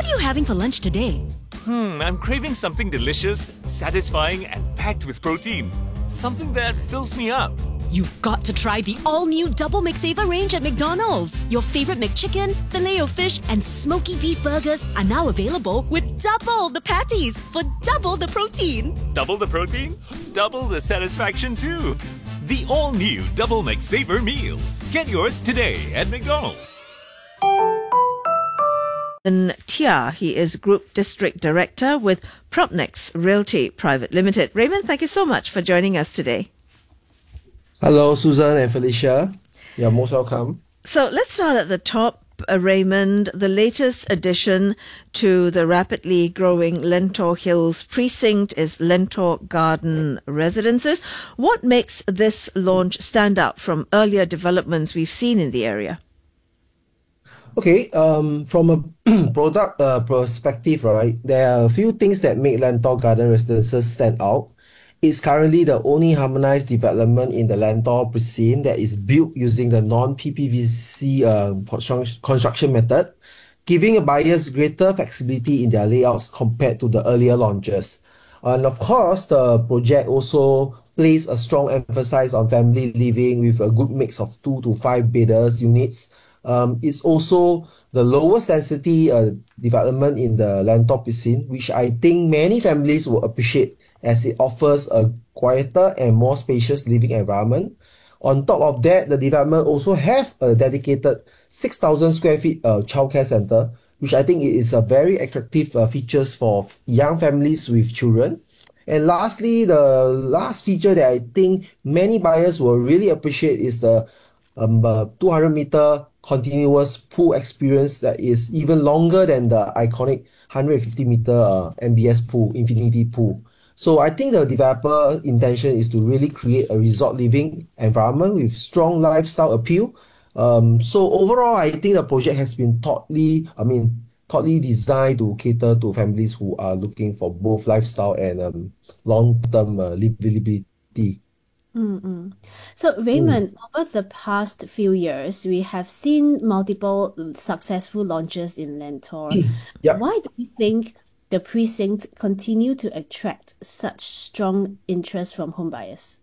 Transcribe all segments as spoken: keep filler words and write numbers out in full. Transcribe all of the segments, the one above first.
are you having for lunch today? Hmm, I'm craving something delicious, satisfying, and packed with protein. Something that fills me up. You've got to try the all-new Double McSaver range at McDonald's. Your favorite McChicken, Filet-O-Fish, and Smoky Beef burgers are now available with double the patties for double the protein. Double the protein? Double the satisfaction too. The all-new Double McSaver meals. Get yours today at McDonald's. Tia, he is Group District Director with Propnex Realty Private Limited. Raymond, thank you so much for joining us today. Hello, Susan and Felicia. You're most welcome. So let's start at the top, uh, Raymond. The latest addition to the rapidly growing Lentor Hills precinct is Lentor Garden Residences. What makes this launch stand out from earlier developments we've seen in the area? Okay, um, from a product uh, perspective, right, there are a few things that make Lentor Garden Residences stand out. It's currently the only harmonized development in the Lentor precinct that is built using the non-P P V C uh, construction construction method, giving buyers greater flexibility in their layouts compared to the earlier launches. And of course, the project also places a strong emphasis on family living with a good mix of two to five bedders units. Um, it's also the lowest density uh, development in the Lentor precinct, which I think many families will appreciate as it offers a quieter and more spacious living environment. On top of that, the development also have a dedicated six thousand square feet uh, childcare center, which I think is a very attractive uh, features for young families with children. And lastly, the last feature that I think many buyers will really appreciate is the um, uh, two hundred meter continuous pool experience that is even longer than the iconic one hundred fifty meter uh, M B S pool, infinity pool. So I think the developer intention is to really create a resort living environment with strong lifestyle appeal. Um, so overall, I think the project has been thoughtfully, I mean, thoughtfully designed to cater to families who are looking for both lifestyle and um, long-term uh, livability. Mm-mm. So, Raymond, mm. over the past few years, we have seen multiple successful launches in Lentor. Yep. Why do you think the precinct continue to attract such strong interest from home buyers?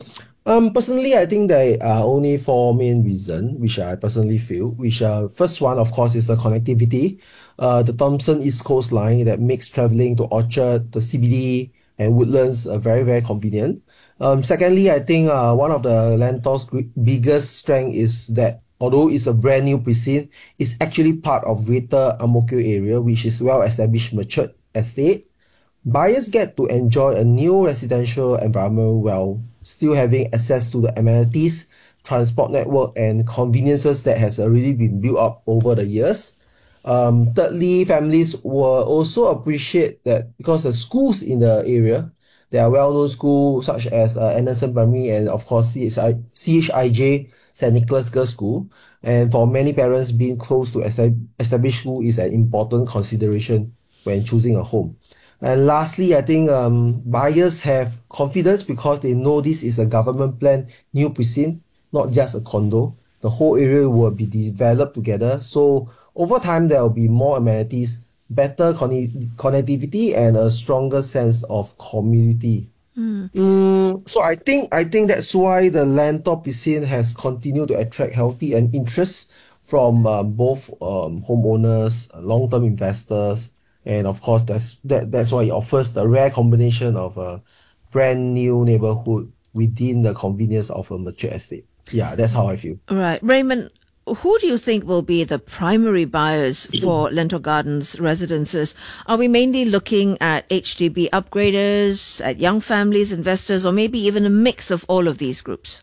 Um, personally, I think there are only four main reasons, which I personally feel. Which uh, first one, of course, is the connectivity. Uh, the Thomson East Coast Line that makes traveling to Orchard, the C B D, and Woodlands uh, very, very convenient. Um, secondly, I think uh, one of the Lentor's biggest strength is that although it's a brand new precinct, it's actually part of Greater Ang Mo Kio area, which is well-established matured estate. Buyers get to enjoy a new residential environment while still having access to the amenities, transport network, and conveniences that has already been built up over the years. Um, thirdly, families will also appreciate that because the schools in the area, there are well-known schools such as uh, Anderson Primary and of course C H I, C H I J Saint Nicholas Girls School. And for many parents, being close to established school is an important consideration when choosing a home. And lastly, I think um, buyers have confidence because they know this is a government planned new precinct, not just a condo. The whole area will be developed together. So over time, there will be more amenities, better con- connectivity, and a stronger sense of community. Mm. Mm, so I think I think that's why the Lentor precinct has continued to attract healthy and interest from um, both um, homeowners, long-term investors, and of course that's that that's why it offers the rare combination of a brand new neighborhood within the convenience of a mature estate. Yeah, that's how I feel. Right. Raymond, who do you think will be the primary buyers for Lentor Gardens Residences? Are we mainly looking at H D B upgraders, at young families, investors, or maybe even a mix of all of these groups?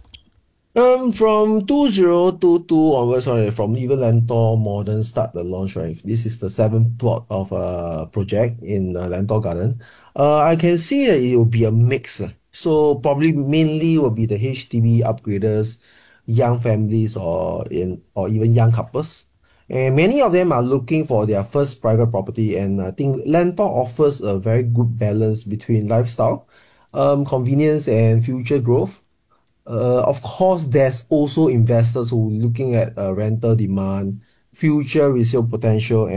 Um, from two thousand twenty-two onwards, sorry, from even Lentor Modern start the launch, right? This is the seventh plot of a project in uh, Lentor Garden. Uh, I can see that it will be a mix. So probably mainly will be the H D B upgraders, young families, or in or even young couples. And many of them are looking for their first private property, and I think Lentor offers a very good balance between lifestyle, um, convenience, and future growth. Uh, of course, there's also investors who are looking at uh, rental demand, future resale potential,